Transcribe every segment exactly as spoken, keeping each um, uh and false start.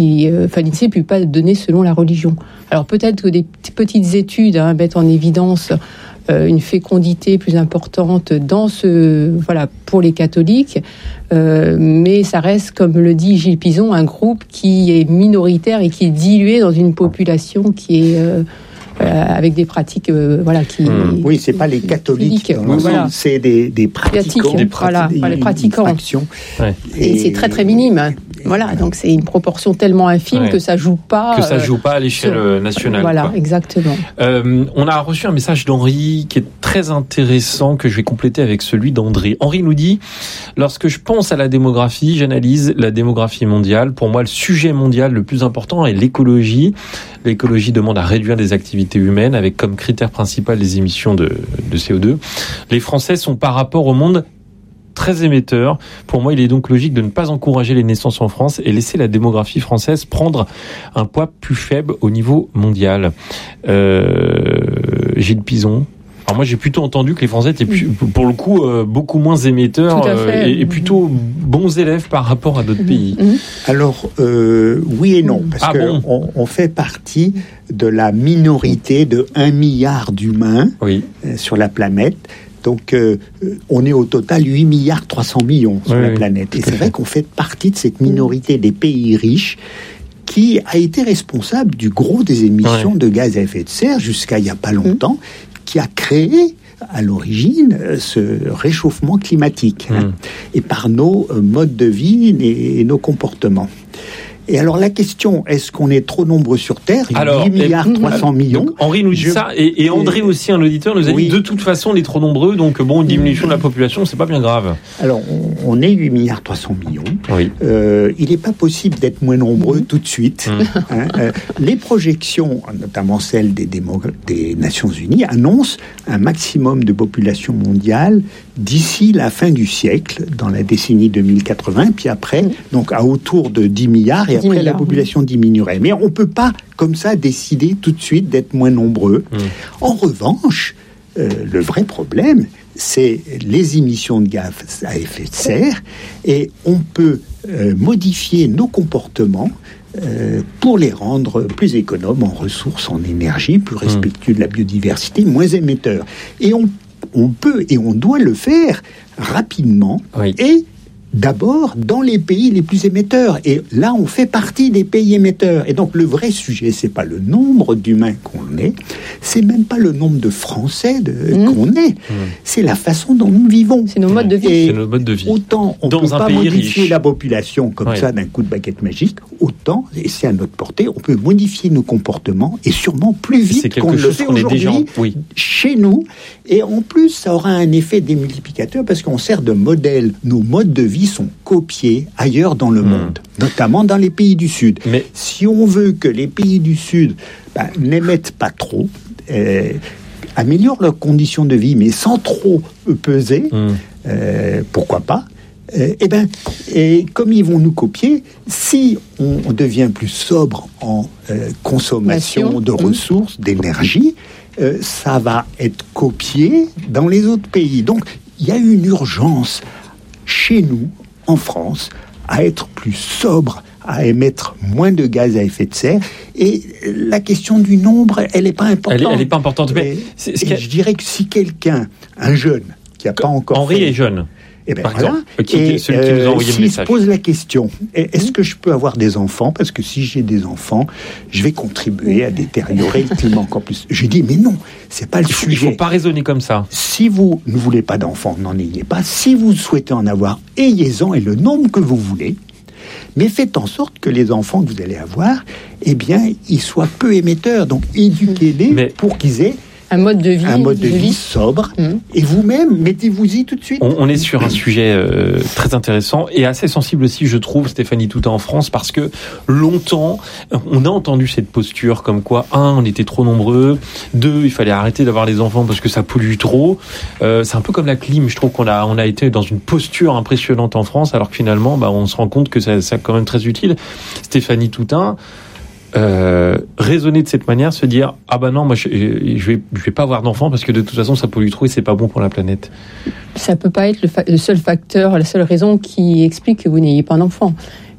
qui, euh, enfin, l'I N S E E ne peut pas donner selon la religion. Alors peut-être que des petites études hein, mettent en évidence euh, une fécondité plus importante dans ce, voilà, pour les catholiques, euh, mais ça reste, comme le dit Gilles Pizon, un groupe qui est minoritaire et qui est dilué dans une population qui est euh, Euh, avec des pratiques, euh, voilà, qui. Mmh. Oui, c'est pas les catholiques, dans voilà. C'est des, des pratiquants, des prati- voilà, des, les pratiquants. Ouais. Et, et c'est très très minime. Hein. Voilà, voilà, donc c'est une proportion tellement infime ouais. que ça joue pas. Que ça joue pas à l'échelle sur... nationale. Voilà, quoi. exactement. Euh, on a reçu un message d'Henri qui est très intéressant que je vais compléter avec celui d'André. Henri nous dit: lorsque je pense à la démographie, j'analyse la démographie mondiale. Pour moi, le sujet mondial le plus important est l'écologie. L'écologie demande à réduire les activités humaines avec comme critère principal les émissions de, de C O deux. Les Français sont par rapport au monde très émetteurs. Pour moi, il est donc logique de ne pas encourager les naissances en France et laisser la démographie française prendre un poids plus faible au niveau mondial. Euh, Gilles Pizon. Alors moi, j'ai plutôt entendu que les Français étaient, plus, pour le coup, euh, beaucoup moins émetteurs euh, et, et plutôt bons élèves par rapport à d'autres mmh. pays. Alors, euh, oui et non, parce ah qu'on bon on fait partie de la minorité de un milliard d'humains oui. euh, sur la planète. Donc, euh, on est au total huit milliards trois cents millions sur oui, la oui, planète. Et c'est vrai qu'on fait partie de cette minorité des pays riches qui a été responsable du gros des émissions oui. de gaz à effet de serre jusqu'à il n'y a pas longtemps, mmh. qui a créé à l'origine ce réchauffement climatique mmh. hein, et par nos modes de vie et, et nos comportements. Et alors la question, est-ce qu'on est trop nombreux sur Terre? Alors, huit milliards trois cents millions. Donc, Henri nous dit je... ça, et, et André aussi, un auditeur, nous a oui. dit de toute façon, on est trop nombreux, donc bon, une diminution de la population, c'est pas bien grave. Alors, on, on est huit milliards trois cents millions. Oui. Euh, il n'est pas possible d'être moins nombreux mmh. tout de suite. Mmh. Hein, euh, les projections, notamment celles des, démog- des Nations Unies, annoncent un maximum de population mondiale d'ici la fin du siècle, dans la décennie deux mille quatre-vingts, puis après, mmh. donc à autour de dix milliards, et après milliards. La population diminuerait. Mais on ne peut pas, comme ça, décider tout de suite d'être moins nombreux. Mmh. En revanche, euh, le vrai problème, c'est les émissions de gaz à effet de serre, et on peut euh, modifier nos comportements euh, pour les rendre plus économes en ressources, en énergie, plus respectueux mmh. de la biodiversité, moins émetteurs. Et on, on peut et on doit le faire rapidement oui. et d'abord dans les pays les plus émetteurs. Et là, on fait partie des pays émetteurs. Et donc, le vrai sujet, c'est pas le nombre d'humains qu'on est, c'est même pas le nombre de Français de, mmh. qu'on est, mmh. c'est la façon dont nous vivons. C'est nos modes de vie. Et c'est nos modes de vie. Autant on ne peut pas modifier riche. La population comme ouais. ça d'un coup de baguette magique, autant, et c'est à notre portée, on peut modifier nos comportements et sûrement plus vite qu'on le fait aujourd'hui déjà... oui. chez nous. Et en plus, ça aura un effet démultiplicateur parce qu'on sert de modèle. Nos modes de vie sont copiés ailleurs dans le mmh. monde, notamment dans les pays du Sud. Mais si on veut que les pays du Sud bah, n'émettent pas trop, euh, améliorent leurs conditions de vie, mais sans trop peser, mmh. euh, pourquoi pas euh, et ben, et comme ils vont nous copier, si on, on devient plus sobre en euh, consommation de ressources, d'énergie, euh, ça va être copié dans les autres pays. Donc, il y a une urgence chez nous, en France, à être plus sobre, à émettre moins de gaz à effet de serre. Et la question du nombre, elle n'est pas importante. Elle n'est pas importante. Mais c'est, c'est je dirais que si quelqu'un, un jeune, qui n'a pas encore Henri fait... est jeune. Eh ben Par voilà. exemple, qui, et celui qui nous a envoyé euh, le message. S'il se pose la question, est-ce mmh. que je peux avoir des enfants? Parce que si j'ai des enfants, je vais contribuer à détériorer le climat encore plus. Je dis, mais non, c'est pas le il faut, sujet. Il ne faut pas raisonner comme ça. Si vous ne voulez pas d'enfants, n'en ayez pas. Si vous souhaitez en avoir, ayez-en et le nombre que vous voulez. Mais faites en sorte que les enfants que vous allez avoir, eh bien, ils soient peu émetteurs. Donc, éduquez-les mais pour qu'ils aient un mode de vie, un mode de, de vie, vie sobre. Mmh. Et vous-même, mettez-vous-y tout de suite. On, on est sur un sujet euh, très intéressant et assez sensible aussi, je trouve, Stéphanie Toutain, en France, parce que longtemps, on a entendu cette posture comme quoi, un, on était trop nombreux, deux, il fallait arrêter d'avoir les enfants parce que ça pollue trop. Euh, c'est un peu comme la clim, je trouve qu'on a, on a été dans une posture impressionnante en France, alors que finalement, bah, on se rend compte que ça, c'est quand même très utile. Stéphanie Toutain, Euh, raisonner de cette manière, se dire ah ben non, moi je, je vais je vais pas avoir d'enfants parce que de toute façon ça pollue trop et c'est pas bon pour la planète. Ça peut pas être le, fa- le seul facteur, la seule raison qui explique que vous n'ayez pas d'enfants.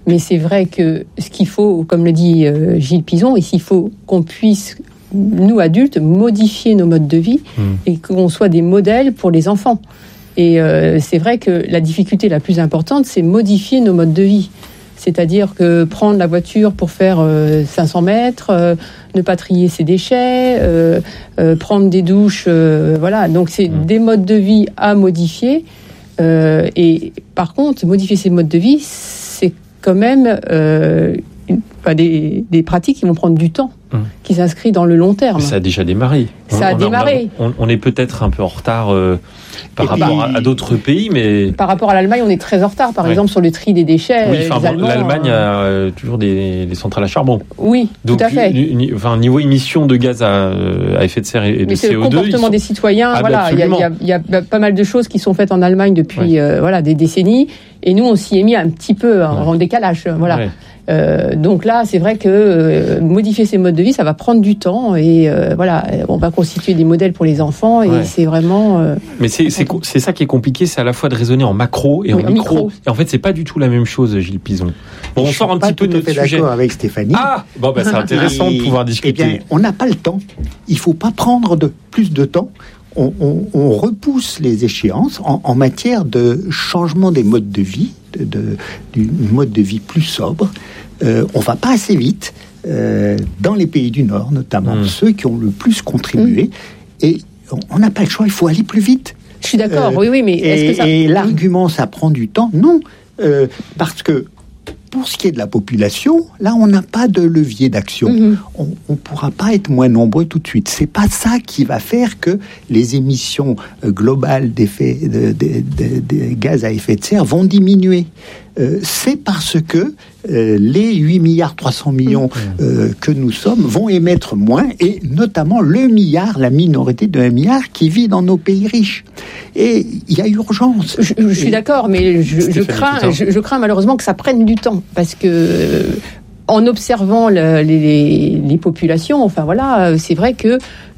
Mais c'est vrai que ce qu'il faut, comme le dit euh, Gilles Pizon, il faut qu'on puisse, nous adultes, modifier nos modes de vie mmh. et qu'on soit des modèles pour les enfants. Et euh, c'est vrai que la difficulté la plus importante, c'est modifier nos modes de vie. C'est-à-dire que prendre la voiture pour faire euh, cinq cents mètres, euh, ne pas trier ses déchets, euh, euh, prendre des douches, euh, voilà. Donc c'est mmh. des modes de vie à modifier. Euh, et par contre, modifier ces modes de vie, c'est quand même euh, une, enfin, des, des pratiques qui vont prendre du temps, mmh. qui s'inscrivent dans le long terme. Ça a déjà démarré. Ça on, a on démarré. A, on, on est peut-être un peu en retard euh, par et rapport puis, à, à d'autres pays, mais... Par rapport à l'Allemagne, on est très en retard, par ouais. exemple, sur le tri des déchets. Oui, enfin, bon, Allemands, l'Allemagne euh... a toujours des, des centrales à charbon. Oui, donc, tout à fait. Du, enfin, niveau émissions de gaz à, à effet de serre et de mais C O deux... c'est le comportement sont... des citoyens. Ah, voilà, il y, y, y a pas mal de choses qui sont faites en Allemagne depuis ouais. euh, voilà, des décennies. Et nous, on s'y est mis un petit peu en, ouais. en décalage. Voilà. Ouais. Euh, donc là, c'est vrai que euh, modifier ces modes de vie, ça va prendre du temps et euh, voilà, on va constituer des modèles pour les enfants et ouais. c'est vraiment. Euh, Mais c'est, c'est c'est ça qui est compliqué, c'est à la fois de raisonner en macro et oui, en, en micro. micro. Et en fait, c'est pas du tout la même chose, Gilles Pizon. Bon, on Je sort un petit peu de notre sujet. Je suis d'accord avec Stéphanie. Ah, bon, bah, c'est intéressant et, de pouvoir discuter. Eh bien, on n'a pas le temps. Il faut pas prendre de plus de temps. On, on, on repousse les échéances en, en matière de changement des modes de vie, de, de, du mode de vie plus sobre. Euh, on va pas assez vite euh, dans les pays du Nord, notamment mmh. ceux qui ont le plus contribué. Mmh. Et on n'a pas le choix, il faut aller plus vite. Je suis d'accord, euh, oui, oui, mais et, est-ce que ça... Et l'argument, ça prend du temps? Non, euh, parce que pour ce qui est de la population, là, on n'a pas de levier d'action. Mmh. On ne pourra pas être moins nombreux tout de suite. C'est pas ça qui va faire que les émissions globales d'effet de, de, de, de gaz à effet de serre vont diminuer. Euh, c'est parce que euh, les huit milliards trois cents millions euh, que nous sommes vont émettre moins, et notamment le milliard, la minorité de un milliard qui vit dans nos pays riches. Et il y a urgence. Je, je suis et... d'accord, mais je, je, crains, je, je crains malheureusement que ça prenne du temps, parce que en observant le, les, les populations, enfin voilà, c'est vrai que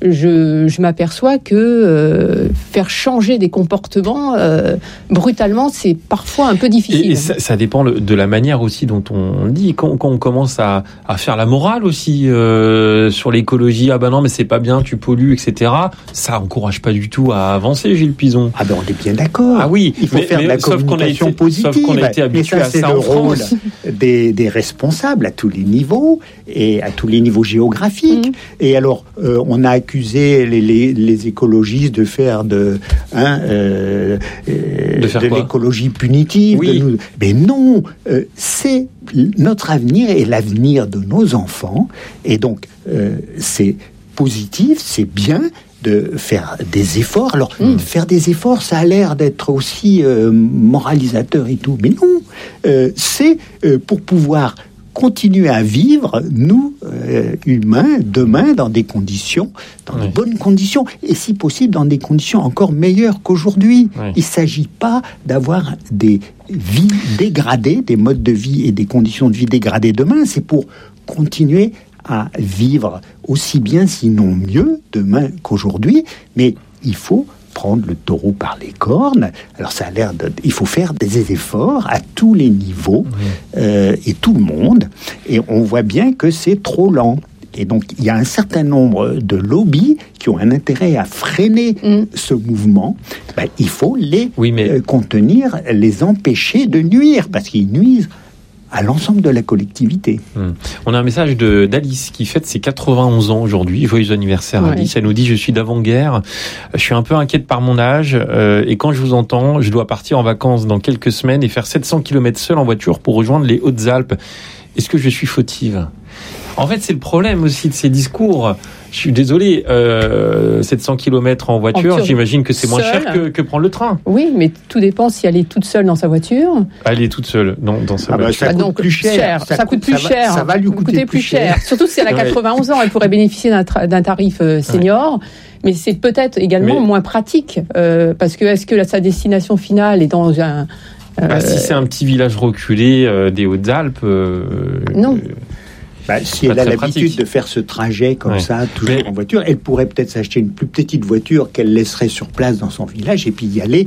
je, je m'aperçois que euh, faire changer des comportements euh, brutalement, c'est parfois un peu difficile. Et, et ça, ça dépend le, de la manière aussi dont on dit. Quand, quand on commence à, à faire la morale aussi euh, sur l'écologie, ah ben non, mais c'est pas bien, tu pollues, et cetera. Ça encourage pas du tout à avancer, Gilles Pizon. Ah ben on est bien d'accord. Ah oui, il faut mais, faire mais, de la communication été, positive. Sauf qu'on a été habitué à ça, ça en France. C'est le rôle des, des responsables à tous les niveaux et à tous les niveaux géographiques. Mmh. Et alors, euh, on a accusé les, les, les écologistes de faire de, hein, euh, de, faire de l'écologie punitive. Oui. De nous... Mais non, euh, c'est notre avenir et l'avenir de nos enfants. Et donc, euh, c'est positif, c'est bien de faire des efforts. Alors, mmh. faire des efforts, ça a l'air d'être aussi euh, moralisateur et tout. Mais non, euh, c'est euh, pour pouvoir continuer à vivre, nous, euh, humains, demain, dans des conditions, dans oui. de bonnes conditions, et si possible, dans des conditions encore meilleures qu'aujourd'hui. Oui. Il ne s'agit pas d'avoir des vies dégradées, des modes de vie et des conditions de vie dégradées demain. C'est pour continuer à vivre aussi bien, sinon mieux, demain qu'aujourd'hui. Mais il faut prendre le taureau par les cornes. Alors ça a l'air de... Il faut faire des efforts à tous les niveaux oui. euh, et tout le monde. Et on voit bien que c'est trop lent. Et donc il y a un certain nombre de lobbies qui ont un intérêt à freiner mmh. ce mouvement. Ben, il faut les oui, mais... euh, contenir, les empêcher de nuire, parce qu'ils nuisent à l'ensemble de la collectivité. Hum. On a un message de, d'Alice qui fête ses quatre-vingt-onze ans aujourd'hui. Joyeux anniversaire, ouais. Alice. Elle nous dit « Je suis d'avant-guerre, je suis un peu inquiète par mon âge euh, et quand je vous entends, je dois partir en vacances dans quelques semaines et faire sept cents kilomètres seul en voiture pour rejoindre les Hautes-Alpes. Est-ce que je suis fautive ?» En fait, c'est le problème aussi de ces discours. Je suis désolé, euh, sept cents kilomètres en voiture, en j'imagine que c'est moins seule. cher que, que prendre le train. Oui, mais tout dépend si elle est toute seule dans sa voiture. Elle est toute seule dans, dans sa ah bah, voiture. Ça coûte donc, plus cher. cher. Ça, ça coûte plus ça cher. Va, ça va lui coûter, coûter plus cher. cher. Surtout si elle a quatre-vingt-onze ans, elle pourrait bénéficier d'un, tra- d'un tarif euh, senior. Ouais. Mais c'est peut-être également mais... moins pratique. Euh, parce que est-ce que la, sa destination finale est dans un... Euh... Bah, si c'est un petit village reculé euh, des Hautes-Alpes... Euh, non. Euh, Bah, si elle a l'habitude pratique. de faire ce trajet comme ouais. ça, toujours mais... en voiture, elle pourrait peut-être s'acheter une plus petite voiture qu'elle laisserait sur place dans son village et puis y aller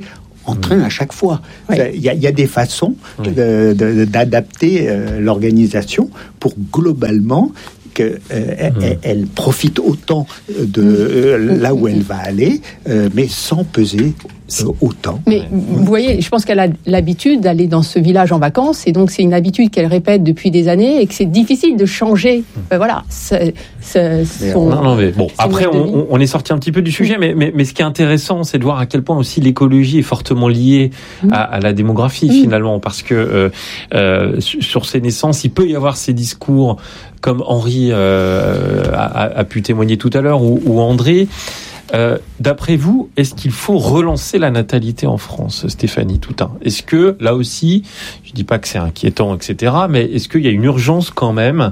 en train à chaque fois. Il Oui. y, y a des façons Oui. de, de, d'adapter euh, l'organisation pour globalement qu'elle euh, Mmh. elle, elle profite autant de euh, là où elle va aller, euh, mais sans peser euh, autant. Mais Ouais. vous voyez, je pense qu'elle a l'habitude d'aller dans ce village en vacances, et donc c'est une habitude qu'elle répète depuis des années, et que c'est difficile de changer. Euh, voilà. C'est, c'est, son, Non, non, mais bon, son après, mode de vie. on, on est sorti un petit peu du sujet, mais, mais, mais ce qui est intéressant, c'est de voir à quel point aussi l'écologie est fortement liée à, à la démographie, Mm. finalement, parce que euh, euh, sur ces naissances, il peut y avoir ces discours, comme Henri euh, a, a pu témoigner tout à l'heure, ou, ou André. Euh, d'après vous, est-ce qu'il faut relancer la natalité en France, Stéphanie Toutain ? Est-ce que, là aussi, je dis pas que c'est inquiétant, et cetera, mais est-ce qu'il y a une urgence quand même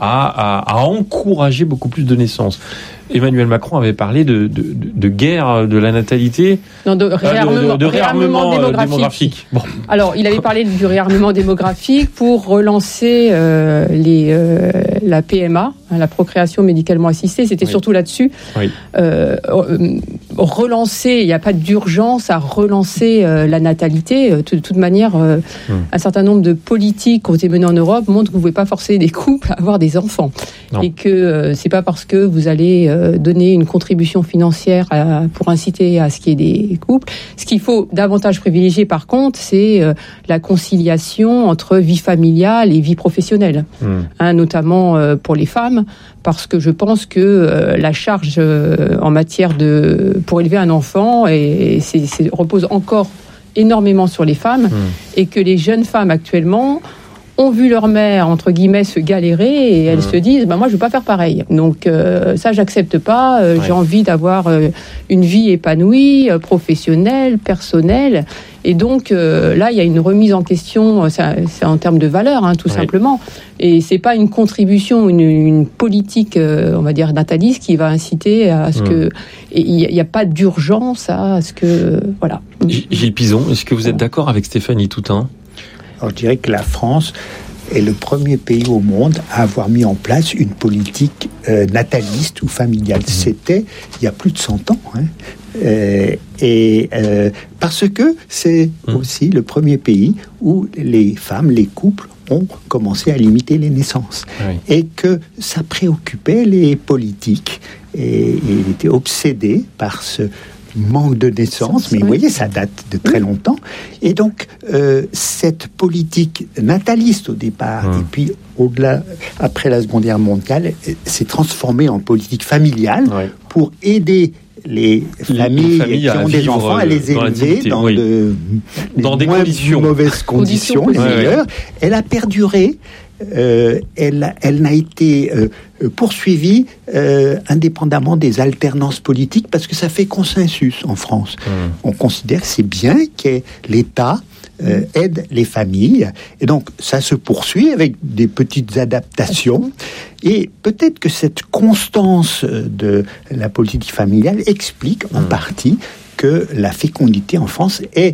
à, à, à encourager beaucoup plus de naissances ? Emmanuel Macron avait parlé de, de, de, de guerre de la natalité, Non, de réarmement, de, de réarmement, réarmement euh, démographique. démographique. Bon. Alors, il avait parlé du réarmement démographique pour relancer euh, les, euh, la P M A, hein, la procréation médicalement assistée. C'était Oui. surtout là-dessus. Oui. Euh, euh, relancer, il n'y a pas d'urgence à relancer euh, la natalité. De toute manière, euh, Hum. un certain nombre de politiques qui ont été menées en Europe montrent que vous ne pouvez pas forcer des couples à avoir des enfants. Non. Et que euh, c'est pas parce que vous allez euh, donner une contribution financière à, pour inciter à ce qu'il y ait des couples. Ce qu'il faut davantage privilégier, par contre, c'est euh, la conciliation entre vie familiale et vie professionnelle, Hum. hein, notamment euh, pour les femmes, parce que je pense que euh, la charge euh, en matière de pour élever un enfant et, et c'est, c'est, repose encore énormément sur les femmes, Hum. et que les jeunes femmes actuellement ont vu leur mère, entre guillemets, se galérer, et elles Mmh. se disent bah, « moi, je ne veux pas faire pareil ». Donc euh, ça, j'accepte pas. Euh, Ouais. J'ai envie d'avoir euh, une vie épanouie, euh, professionnelle, personnelle. Et donc euh, là, il y a une remise en question, c'est, c'est en termes de valeur, hein, tout Ouais. simplement. Et c'est pas une contribution, une, une politique, euh, on va dire, nataliste qui va inciter à ce Mmh. que... Et il n'y a, a pas d'urgence à, à ce que... Voilà. G- Gilles Pizon, est-ce que vous êtes d'accord avec Stéphanie Toutain ? Alors, je dirais que la France est le premier pays au monde à avoir mis en place une politique euh, nataliste ou familiale. C'était il y a plus de cent ans. Hein. Euh, et euh, parce que c'est Mmh. aussi le premier pays où les femmes, les couples ont commencé à limiter les naissances. Oui. Et que ça préoccupait les politiques. Et, et il était obsédé par ce manque de naissance, mais vous voyez, ça date de très longtemps. Et donc, euh, cette politique nataliste au départ, Mmh. et puis au-delà, après la Seconde Guerre mondiale, euh, s'est transformée en politique familiale Ouais. pour aider les familles, familles qui à ont des vivre, enfants à les dans la élever dignité, dans, oui. de, Dans les des moins conditions. mauvaises conditions, Conditions les possibles. meilleures. Elle a perduré. Euh, elle, elle n'a été euh, poursuivie euh, indépendamment des alternances politiques parce que ça fait consensus en France. Mmh. On considère que c'est bien que l'État euh, aide les familles, et donc ça se poursuit avec des petites adaptations, et peut-être que cette constance de la politique familiale explique en Mmh. partie que la fécondité en France est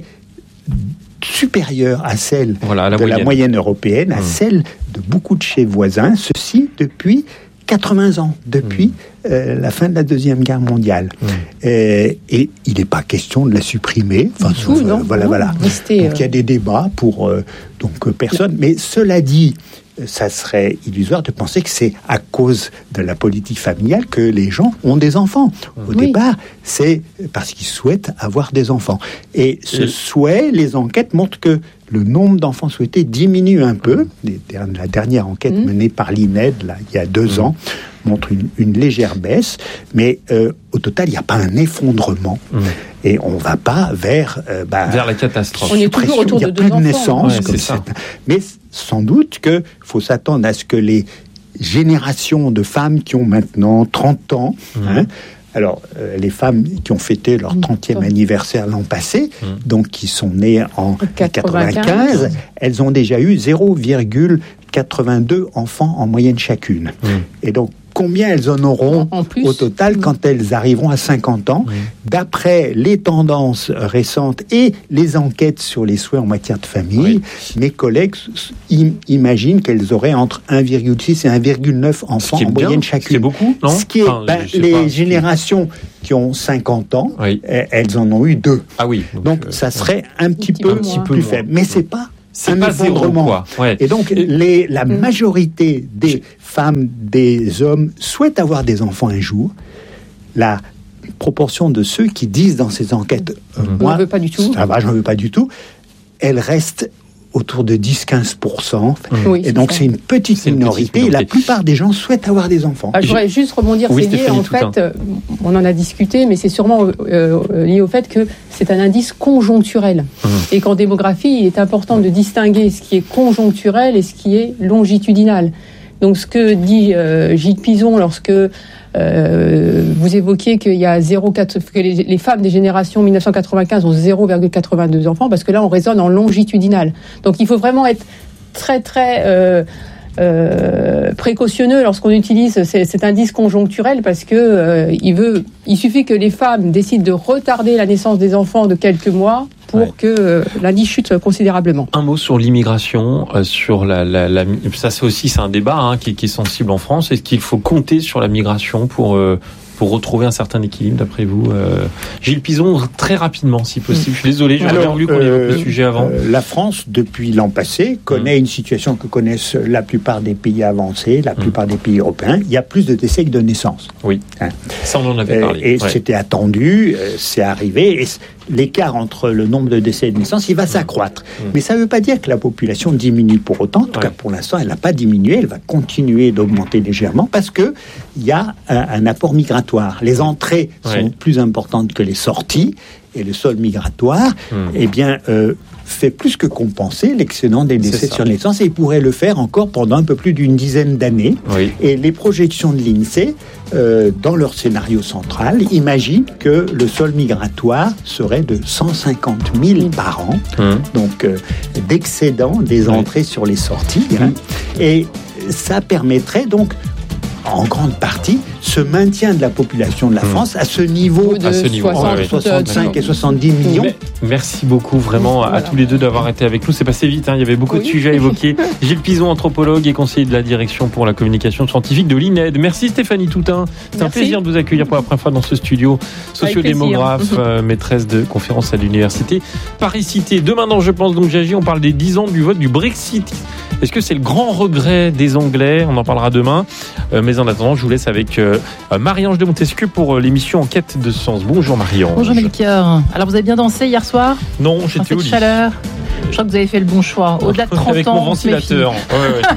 supérieure à celle Voilà, à la de moyenne. la moyenne européenne, à Mmh. celle de beaucoup de chez voisins, ceci depuis quatre-vingts ans, depuis euh, la fin de la Deuxième Guerre mondiale. Mmh. Euh, et il n'est pas question de la supprimer. Enfin, Du tout, euh, non, voilà, non, voilà. rester, Donc il y a euh, des débats pour euh, donc euh, personne. Mais cela dit, ça serait illusoire de penser que c'est à cause de la politique familiale que les gens ont des enfants. Au Oui. départ, c'est parce qu'ils souhaitent avoir des enfants. Et ce Et- souhait, les enquêtes montrent que le nombre d'enfants souhaités diminue un peu. Les der- La dernière enquête Mmh. menée par l'I N E D, là, il y a deux Mmh. ans, montre une, une légère baisse. Mais euh, au total, il n'y a pas un effondrement. Mmh. Et on ne va pas vers... euh, bah, Vers la catastrophe. On est toujours suppression. autour Il y a de plus deux de enfants. naissances. Ouais, comme c'est ça. c'est- Mais sans doute qu'il faut s'attendre à ce que les générations de femmes qui ont maintenant trente ans, Mmh. hein, alors euh, les femmes qui ont fêté leur Mmh. trentième anniversaire l'an passé, Mmh. donc qui sont nées en quatre-vingt-quinze, quatre-vingt-quinze, elles ont déjà eu zéro virgule quatre-vingt-deux enfants en moyenne chacune. Mmh. Et donc, combien elles en auront en plus, au total quand elles arriveront à cinquante ans. Oui. D'après les tendances récentes et les enquêtes sur les souhaits en matière de famille, oui. mes collègues im- imaginent qu'elles auraient entre un virgule six et un virgule neuf enfants en moyenne chacune. C'est beaucoup, non? Ce qui est, enfin, ben, les pas, générations qui ont cinquante ans, oui. elles en ont eu deux. Ah oui. Donc, donc euh, ça serait un petit, un petit peu, peu plus, plus faible. Mais c'est pas C'est un pas zéro, quoi. Ouais. Et donc, les, la majorité des femmes, des hommes souhaitent avoir des enfants un jour. La proportion de ceux qui disent dans ces enquêtes, euh, mmh. moi, veux pas du tout. Ça va, j'en veux pas du tout. Elle reste autour de dix à quinze pour cent. Mmh. Oui, et donc, c'est, c'est une petite c'est minorité. Une petite minorité. Et la plupart des gens souhaitent avoir des enfants. Ah, je voudrais juste rebondir, oui, c'est lié, en fait, euh, on en a discuté, mais c'est sûrement euh, lié au fait que c'est un indice conjoncturel. Mmh. Et qu'en démographie, il est important de distinguer ce qui est conjoncturel et ce qui est longitudinal. Donc, ce que dit euh, Gilles Pizon lorsque euh, vous évoquiez qu'il y a zéro virgule quatre, que les, les femmes des générations mille neuf cent quatre-vingt-quinze ont zéro virgule quatre-vingt-deux enfants, parce que là, on raisonne en longitudinal. Donc, il faut vraiment être très, très euh, euh, précautionneux lorsqu'on utilise cet indice conjoncturel, parce que euh, il veut, il suffit que les femmes décident de retarder la naissance des enfants de quelques mois pour ouais. que euh, l'indice chute considérablement. Un mot sur l'immigration, euh, sur la, la, la, ça c'est aussi c'est un débat hein, qui, qui est sensible en France. Est-ce qu'il faut compter sur la migration pour euh, pour retrouver un certain équilibre, d'après vous? euh, Gilles Pizon, très rapidement, si possible. Je suis désolé, j'aurais bien voulu qu'on évoque euh, le sujet avant. Euh, la France, depuis l'an passé, connaît mmh. une situation que connaissent la plupart des pays avancés, la plupart mmh. des pays européens. Il y a plus de décès que de naissances. Oui, hein. Ça on en avait parlé. Et ouais. c'était attendu, euh, c'est arrivé. Et l'écart entre le nombre de décès et de naissances, il va mmh. s'accroître. Mmh. Mais ça ne veut pas dire que la population diminue pour autant. En tout ouais. cas, pour l'instant, elle n'a pas diminué. Elle va continuer d'augmenter légèrement parce qu'il y a un, un apport migratoire. Les entrées sont ouais. plus importantes que les sorties. Et le sol migratoire, mmh. eh bien, euh, fait plus que compenser l'excédent des décès sur naissance. Et il pourrait le faire encore pendant un peu plus d'une dizaine d'années. Oui. Et les projections de l'INSEE, euh, dans leur scénario central, imaginent que le sol migratoire serait de cent cinquante mille par an. Mmh. Donc, euh, d'excédent des entrées oui. sur les sorties. Mmh. Hein. Et ça permettrait donc, en grande partie, ce maintien de la population de la France mmh. à ce niveau de à ce niveau. soixante, ouais, soixante-cinq ouais. et soixante-dix millions. Mais, merci beaucoup vraiment à, à tous les deux d'avoir été avec nous. C'est passé vite, hein. Il y avait beaucoup oui. de sujets à évoquer. Gilles Pizon, anthropologue et conseiller de la direction pour la communication scientifique de l'I N E D. Merci Stéphanie Toutain. C'est merci. Un plaisir de vous accueillir pour la première fois dans ce studio. Sociodémographe, euh, maîtresse de conférences à l'université Paris-Cité. Demain dans Je pense donc j'agis, on parle des dix ans du vote du Brexit. Est-ce que c'est le grand regret des Anglais? On en parlera demain. Euh, mais en attendant, je vous laisse avec euh, Marie-Ange de Montesquieu pour euh, l'émission En quête de sens. Bonjour Marie-Ange. Bonjour Melchior. Alors vous avez bien dansé hier soir? Non, j'étais au lit. Chaleur. Je crois que vous avez fait le bon choix. Au-delà de trente avec ans, mon ventilateur. Ouais,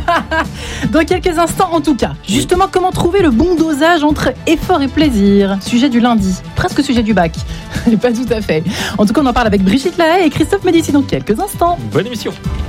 ouais. Dans quelques instants, en tout cas. Justement, oui. Comment trouver le bon dosage entre effort et plaisir? Sujet du lundi. Presque sujet du bac. Pas tout à fait. En tout cas, on en parle avec Brigitte Lahaye et Christophe Médici dans quelques instants. Bonne émission.